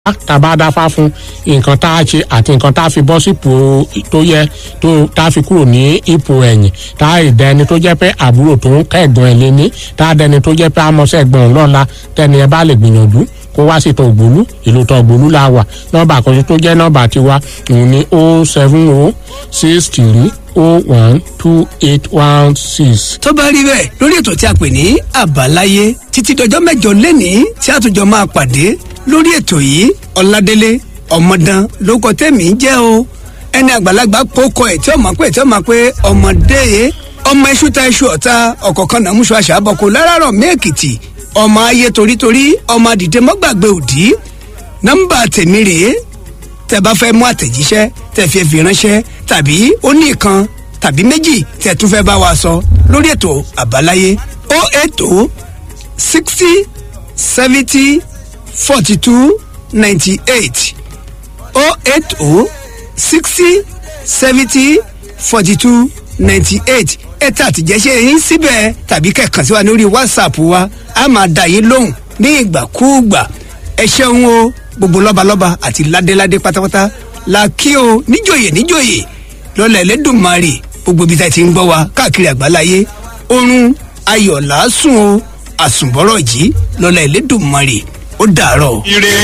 tá a bá dáfá fún nǹkan tá a ṣe àti nǹkan tá a fi bọ́ sípò tó yẹ tó tá a fi kúrò ní ipò ẹ̀yìn tá a dẹni tó jẹ́ pé àbúrò tó ń kẹ́gbọ́n ẹ̀ lé ní tá a dẹni tó jẹ́ pé amọ̀sẹ̀ ẹ̀gbọ́n lọ́la tẹ́ni ẹ bá lè gbìyànjú kó wá sí Tọ̀gbólú ìlú Tọ̀gbólú la wà nọ́mbà kan tó jẹ́ nọ́mbà tiwa òun ni 07063012816. tó bá rí bẹ́ẹ̀ lórí ètò tí a pè ní àbáláyé títí dọjọ́ mẹ́jọ lẹ́nìí tí a tún jọ máa pàdé lórí ètò yìí Ọládélé Ọmọdán ló kọ tẹ́mi jẹ́ o ẹni àgbàlagbà kókó ẹ̀ tí ó máa pé ọmọdé ọmọ iṣu ta iṣu ọ̀tá ọ̀kọ̀ọ̀kan náà múṣọ àṣà àbọ̀kù láràárọ̀ mẹ́ẹ̀kìtì ọmọ ayé torítorí ọmọ àdìdẹ mọ́gbàgbé òdì nọ́mbà tèmi rèé tẹ́ bá fẹ́ mú àtẹ̀jíṣẹ́ tẹ́ fi fi ránṣẹ́ tàbí ó ní ìkan tàbí méjì tẹ́ tún fẹ́ bá wa sọ lórí ètò àbáláyé 080 60 70 42 98 080 60 70 42 98 ẹ̀ta àtìjẹ́ṣẹ́ yín síbẹ̀ tàbí kẹ̀kàn sí wa lórí WhatsApp wa a máa dá yín lóhùn ní ìgbàkúùgbà ẹ ṣeun o gbogbo lọ́balọ́ba àti ládéládé pátápátá la kí o níjòyè lọ́lá Ẹlẹ́dùmarè gbogbo ibi tá ti ń gbọ́ wa káàkiri àgbáláyé oorun ayọ̀ làásùn o àsùnbọ̀rọ̀ jí lọ́lá Ẹlẹ́dùmarè ó dàárọ̀.